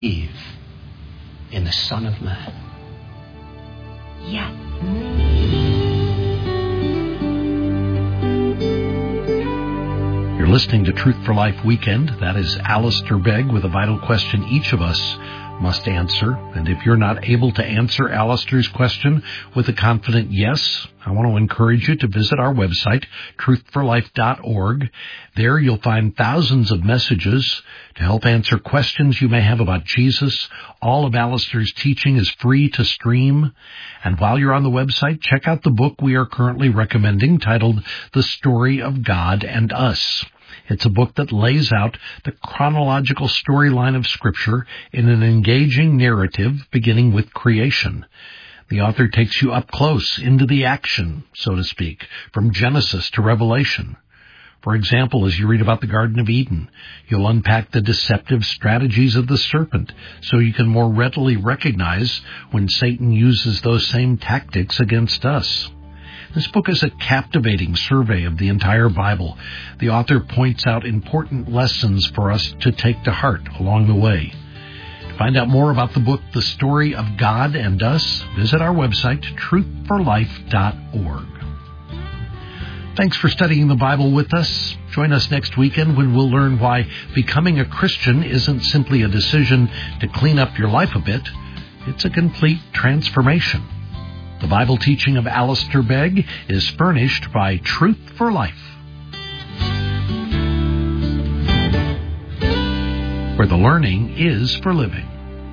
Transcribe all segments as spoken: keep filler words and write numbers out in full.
Eve in the Son of Man. Yes. You're listening to Truth for Life Weekend. That is Alistair Begg with a vital question each of us must answer. And if you're not able to answer Alistair's question with a confident yes, I want to encourage you to visit our website, truth for life dot org. There you'll find thousands of messages to help answer questions you may have about Jesus. All of Alistair's teaching is free to stream. And while you're on the website, check out the book we are currently recommending titled The Story of God and Us. It's a book that lays out the chronological storyline of Scripture in an engaging narrative beginning with creation. The author takes you up close into the action, so to speak, from Genesis to Revelation. For example, as you read about the Garden of Eden, you'll unpack the deceptive strategies of the serpent so you can more readily recognize when Satan uses those same tactics against us. This book is a captivating survey of the entire Bible. The author points out important lessons for us to take to heart along the way. To find out more about the book, The Story of God and Us, visit our website, truth for life dot org. Thanks for studying the Bible with us. Join us next weekend when we'll learn why becoming a Christian isn't simply a decision to clean up your life a bit. It's a complete transformation. The Bible teaching of Alistair Begg is furnished by Truth for Life, where the learning is for living.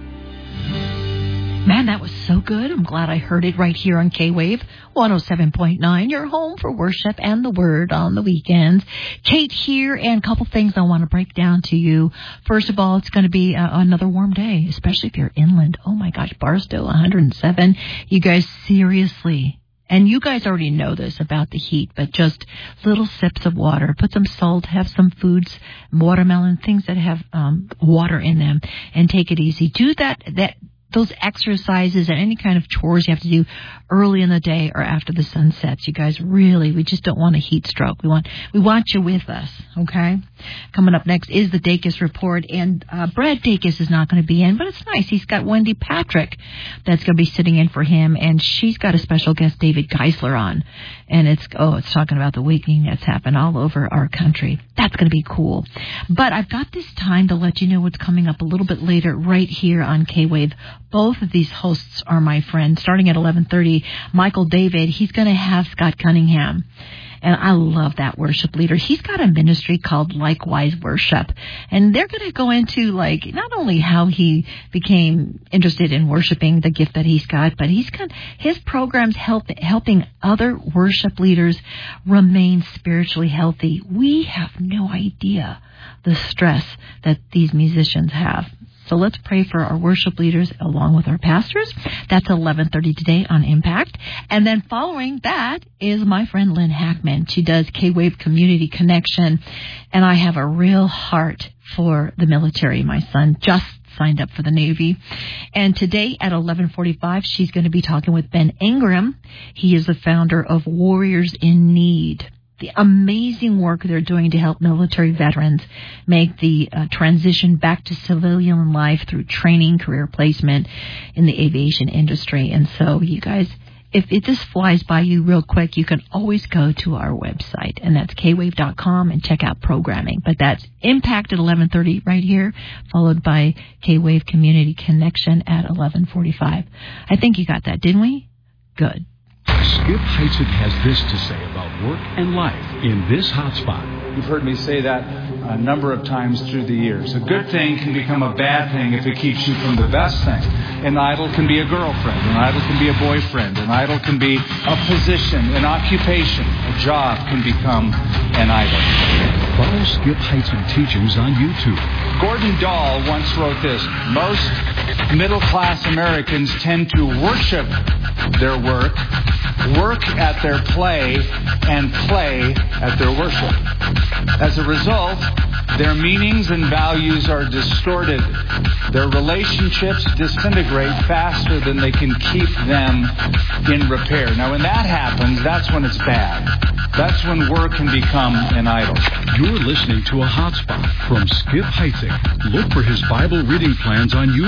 Man, that was so good. I'm glad I heard it right here on K-Wave one oh seven point nine, your home for worship and the Word on the weekends. Kate here, and a couple things I want to break down to you. First of all, it's going to be uh, another warm day, especially if you're inland. Oh, my gosh, Barstow, one hundred seven. You guys, seriously. And you guys already know this about the heat, but just little sips of water. Put some salt, have some foods, watermelon, things that have um, water in them, and take it easy. Do that, that. Those exercises and any kind of chores you have to do early in the day or after the sun sets. You guys, really, we just don't want a heat stroke. We want we want you with us, okay? Coming up next is the Dacus Report, and uh, Brad Dacus is not going to be in, but it's nice. He's got Wendy Patrick that's going to be sitting in for him, and she's got a special guest, David Geisler, on. And it's, oh, it's talking about the awakening that's happened all over our country. That's going to be cool. But I've got this time to let you know what's coming up a little bit later right here on K-Wave. Both of these hosts are my friends. Starting at eleven thirty, Michael David, he's going to have Scott Cunningham. And I love that worship leader. He's got a ministry called Likewise Worship. And they're going to go into, like, not only how he became interested in worshiping, the gift that he's got, but he's got his programs help, helping other worship leaders remain spiritually healthy. We have no idea the stress that these musicians have. So let's pray for our worship leaders along with our pastors. That's eleven thirty today on Impact. And then following that is my friend Lynn Hackman. She does K-Wave Community Connection. And I have a real heart for the military. My son just signed up for the Navy. And today at eleven forty-five, she's going to be talking with Ben Ingram. He is the founder of Warriors in Need. The amazing work they're doing to help military veterans make the uh, transition back to civilian life through training, career placement in the aviation industry. And so, you guys, if it just flies by you real quick, you can always go to our website, and that's k wave dot com, and check out programming. But that's Impact at eleven thirty right here, followed by K-Wave Community Connection at eleven forty-five. I think you got that, didn't we? Good. Skip Heitzig has this to say about work and life in this hotspot. You've heard me say that a number of times through the years. A good thing can become a bad thing if it keeps you from the best thing. An idol can be a girlfriend. An idol can be a boyfriend. An idol can be a position, an occupation. A job can become an idol. Follow Skip Heitzig teachings on YouTube. Gordon Dahl once wrote this: most middle-class Americans tend to worship their work, work at their play, and play at their worship. As a result, Their meanings and values are distorted. Their relationships disintegrate faster than they can keep them in repair. Now, when that happens, that's when it's bad. That's when work can become an idol. You're listening to a hotspot from Skip Heitzig. Look for his Bible reading plans on YouTube.